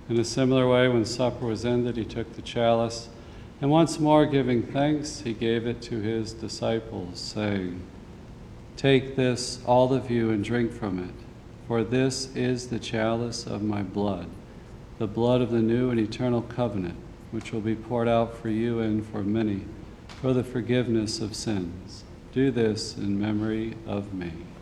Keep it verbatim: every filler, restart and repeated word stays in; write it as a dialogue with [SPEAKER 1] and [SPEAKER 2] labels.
[SPEAKER 1] In a similar way, when supper was ended, he took the chalice, and once more giving thanks, he gave it to his disciples, saying, "Take this, all of you, and drink from it, for this is the chalice of my blood, the blood of the new and eternal covenant, which will be poured out for you and for many, for the forgiveness of sins. Do this in memory of me."